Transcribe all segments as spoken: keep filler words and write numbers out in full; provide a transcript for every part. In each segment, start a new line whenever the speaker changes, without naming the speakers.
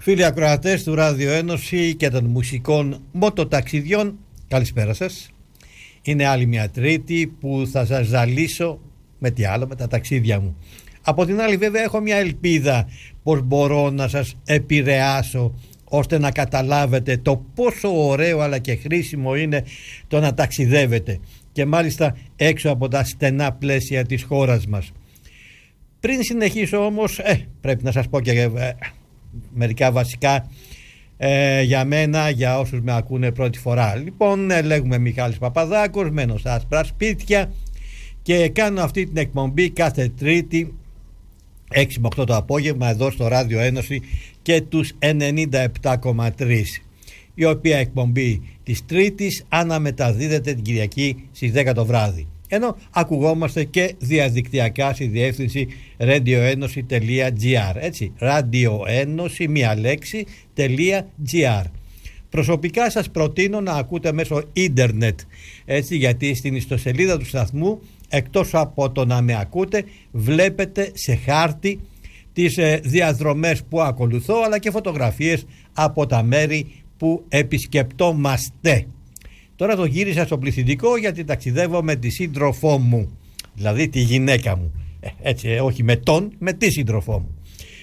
Φίλοι ακροατές του Ράδιο Ένωση και των μουσικών μοτοταξιδιών, καλησπέρα σας. Είναι άλλη μια Τρίτη που θα σας ζαλίσω με τι άλλο, με τα ταξίδια μου. Από την άλλη βέβαια έχω μια ελπίδα πως μπορώ να σας επηρεάσω ώστε να καταλάβετε το πόσο ωραίο αλλά και χρήσιμο είναι το να ταξιδεύετε και μάλιστα έξω από τα στενά πλαίσια της χώρας μας. Πριν συνεχίσω όμως ε, πρέπει να σας πω και ε, μερικά βασικά ε, για μένα, για όσους με ακούνε πρώτη φορά. Λοιπόν, ε, λέγουμε Μιχάλης Παπαδάκος, μένω στα άσπρα σπίτια και κάνω αυτή την εκπομπή κάθε Τρίτη έξι με οκτώ το απόγευμα εδώ στο Ράδιο Ένωση και τους ενενήντα επτά κόμμα τρία, η οποία εκπομπή της Τρίτης αναμεταδίδεται την Κυριακή στις δέκα το βράδυ, ενώ ακουγόμαστε και διαδικτυακά στη διεύθυνση radioenosi τελεία gr, έτσι, radioenosi, μία λέξη, .gr. Προσωπικά σας προτείνω να ακούτε μέσω ίντερνετ, έτσι, γιατί στην ιστοσελίδα του σταθμού, εκτός από το να με ακούτε, βλέπετε σε χάρτη τις ε, διαδρομές που ακολουθώ, αλλά και φωτογραφίες από τα μέρη που επισκεπτόμαστε. Τώρα το γύρισα στο πληθυντικό γιατί ταξιδεύω με τη σύντροφό μου, δηλαδή τη γυναίκα μου, ε, έτσι, ε, όχι με τον, με τη σύντροφό μου.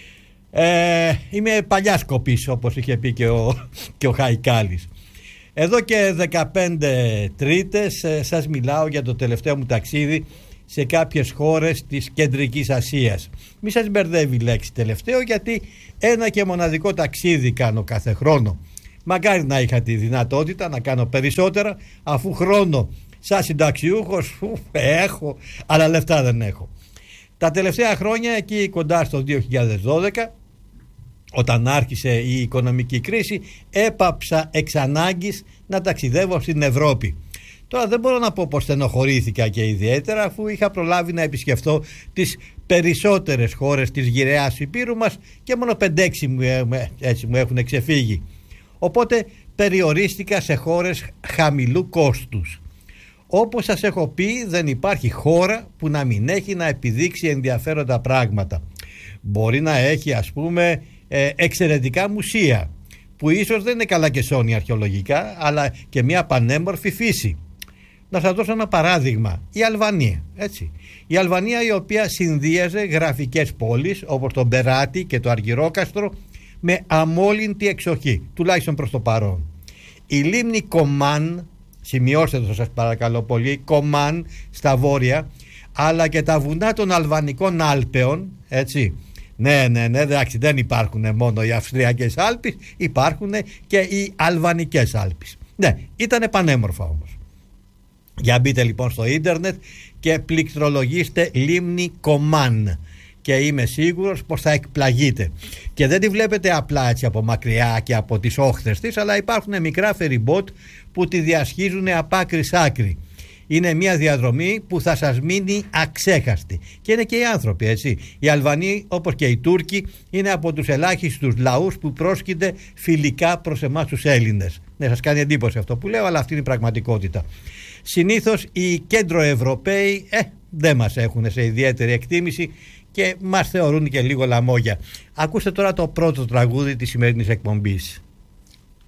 Ε, είμαι παλιάς κοπής, όπως είχε πει και ο, και ο Χαϊκάλης. Εδώ και δεκαπέντε Τρίτες ε, σας μιλάω για το τελευταίο μου ταξίδι σε κάποιες χώρες της Κεντρικής Ασίας. Μη σας μπερδεύει η λέξη τελευταίο, γιατί ένα και μοναδικό ταξίδι κάνω κάθε χρόνο. Μακάρι να είχα τη δυνατότητα να κάνω περισσότερα, αφού χρόνο σαν συνταξιούχος έχω, αλλά λεφτά δεν έχω. Τα τελευταία χρόνια, εκεί κοντά στο δύο χιλιάδες δώδεκα, όταν άρχισε η οικονομική κρίση, έπαψα εξ ανάγκης να ταξιδεύω στην Ευρώπη. Τώρα δεν μπορώ να πω πως στενοχωρήθηκα και ιδιαίτερα, αφού είχα προλάβει να επισκεφθώ τις περισσότερες χώρες της γυραιάς Υπήρου μας και μόνο πέντε έξι μου, έτσι, μου έχουν ξεφύγει. Οπότε περιορίστηκα σε χώρες χαμηλού κόστους. Όπως σας έχω πει, δεν υπάρχει χώρα που να μην έχει να επιδείξει ενδιαφέροντα πράγματα. Μπορεί να έχει, ας πούμε, εξαιρετικά μουσεία, που ίσως δεν είναι καλά και σώνει αρχαιολογικά, αλλά και μια πανέμορφη φύση. Να σας δώσω ένα παράδειγμα. Η Αλβανία, έτσι. Η Αλβανία, η οποία συνδύαζε γραφικές πόλεις όπως το Μπεράτι και το Αργυρόκαστρο με αμόλυντη εξοχή, τουλάχιστον προς το παρόν. Η λίμνη Κομάν, σημειώστε το σας παρακαλώ πολύ, Κομάν στα βόρεια, αλλά και τα βουνά των Αλβανικών Άλπαιων, έτσι. Ναι, ναι, ναι, εντάξει, δεν υπάρχουν μόνο οι Αυστριακές Άλπεις, υπάρχουν και οι Αλβανικές Άλπεις. Ναι, ήταν πανέμορφα όμως. Για μπείτε λοιπόν στο ίντερνετ και πληκτρολογήστε λίμνη Κομάν και είμαι σίγουρος πως θα εκπλαγείτε. Και δεν τη βλέπετε απλά έτσι από μακριά και από τις όχθες της, αλλά υπάρχουν μικρά φεριμπότ που τη διασχίζουν από άκρη σ' άκρη. Είναι μια διαδρομή που θα σας μείνει αξέχαστη. Και είναι και οι άνθρωποι, έτσι. Οι Αλβανοί, όπως και οι Τούρκοι, είναι από τους ελάχιστους λαούς που πρόσκυνται φιλικά προς εμάς τους Έλληνες. Ναι, σας κάνει εντύπωση αυτό που λέω, αλλά αυτή είναι η πραγματικότητα. Συνήθως οι κέντροευρωπαίοι ε, δεν μας έχουν σε ιδιαίτερη εκτίμηση και μας θεωρούν και λίγο λαμόγια. Ακούστε τώρα το πρώτο τραγούδι της σημερινής εκπομπής.